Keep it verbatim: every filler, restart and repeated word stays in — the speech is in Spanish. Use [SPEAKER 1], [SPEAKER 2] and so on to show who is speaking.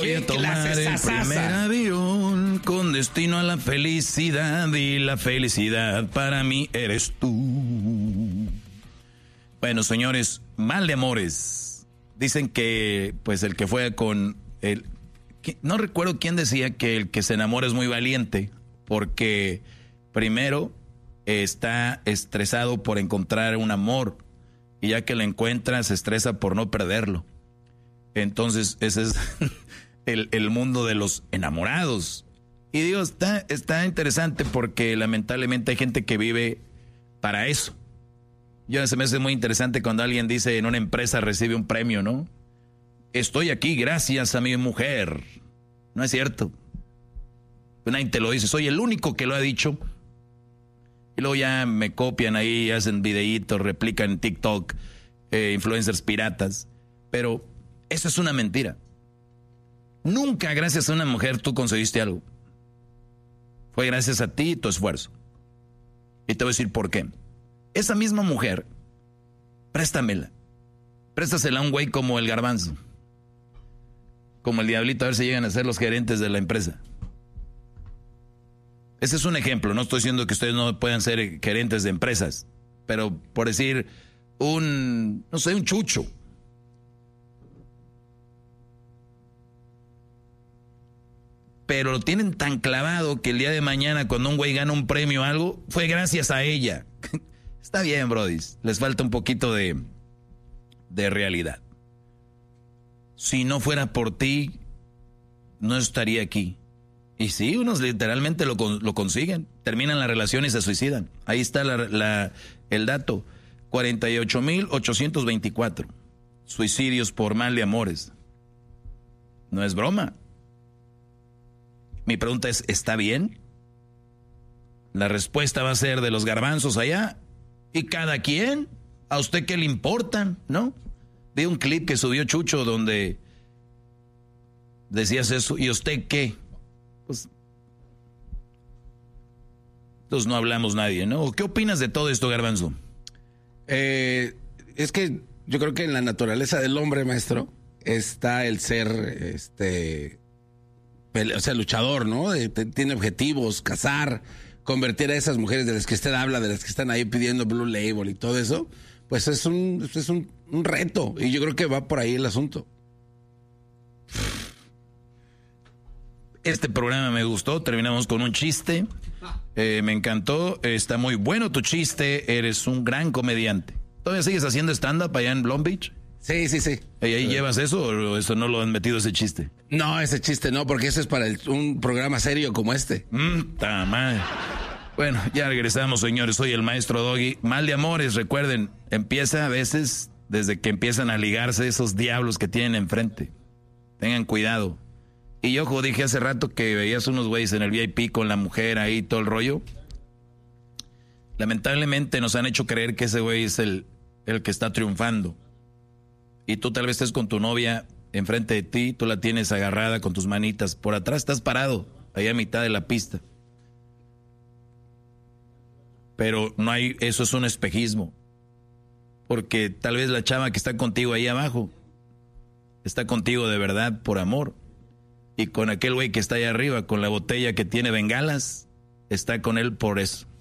[SPEAKER 1] Voy a tomar el primer avión con destino a la felicidad y la felicidad para mí eres tú. Bueno, señores, mal de amores. Dicen que, pues, el que fue con el... Que, no recuerdo quién decía que el que se enamora es muy valiente, porque primero está estresado por encontrar un amor, y ya que lo encuentra, se estresa por no perderlo. Entonces, ese es el, el mundo de los enamorados. Y digo, está, está interesante porque lamentablemente hay gente que vive para eso. Yo se me hace muy interesante cuando alguien dice en una empresa recibe un premio, ¿no? Estoy aquí gracias a mi mujer. No es cierto. Nadie te lo dice, soy el único que lo ha dicho. Y luego ya me copian ahí, hacen videitos, replican en TikTok, eh, influencers piratas. Pero eso es una mentira. Nunca gracias a una mujer tú conseguiste algo. Fue gracias a ti y tu esfuerzo. Y te voy a decir por qué. Esa misma mujer, préstamela. Préstasela a un güey como el Garbanzo. Como el Diablito, a ver si llegan a ser los gerentes de la empresa. Ese es un ejemplo. No estoy diciendo que ustedes no puedan ser gerentes de empresas. Pero por decir, un, no sé, un Chucho. Pero lo tienen tan clavado que el día de mañana cuando un güey gana un premio o algo, fue gracias a ella. Está bien, brodis. Les falta un poquito de, de realidad. Si no fuera por ti, no estaría aquí. Y sí, unos literalmente lo, lo consiguen. Terminan la relación y se suicidan. Ahí está la, la, el dato. cuarenta y ocho mil ochocientos veinticuatro suicidios por mal de amores. No es broma. Mi pregunta es, ¿está bien? La respuesta va a ser de los garbanzos allá. Y cada quien, ¿a usted qué le importan? ¿No? Vi un clip que subió Chucho donde decías eso. ¿Y usted qué? Pues, entonces no hablamos nadie, ¿no? ¿Qué opinas de todo esto, Garbanzo?
[SPEAKER 2] Eh, es que yo creo que en la naturaleza del hombre, maestro, está el ser, este... o sea, luchador, ¿no? Tiene objetivos, cazar, convertir a esas mujeres de las que usted habla, de las que están ahí pidiendo Blue Label y todo eso, pues es un, es un, un reto. Y yo creo que va por ahí el asunto.
[SPEAKER 1] Este programa me gustó, terminamos con un chiste. Eh, me encantó, está muy bueno tu chiste, eres un gran comediante. ¿Todavía sigues haciendo stand-up allá en Long Beach?
[SPEAKER 2] Sí, sí, sí.
[SPEAKER 1] ¿Y ahí llevas eso o eso no lo han metido ese chiste?
[SPEAKER 2] No, ese chiste no, porque eso es para el, un programa serio como este.
[SPEAKER 1] Mmm, ta madre. Bueno, ya regresamos, señores. Soy el maestro Doggy. Mal de amores, recuerden, empieza a veces desde que empiezan a ligarse esos diablos que tienen enfrente. Tengan cuidado. Y yo, ojo, dije hace rato que veías unos güeyes en el V I P con la mujer ahí, todo el rollo. Lamentablemente nos han hecho creer que ese güey es el, el que está triunfando. Y tú tal vez estés con tu novia enfrente de ti, tú la tienes agarrada con tus manitas. Por atrás estás parado, ahí a mitad de la pista. Pero no hay, eso es un espejismo. Porque tal vez la chava que está contigo ahí abajo está contigo de verdad por amor. Y con aquel güey que está ahí arriba, con la botella que tiene bengalas, está con él por eso.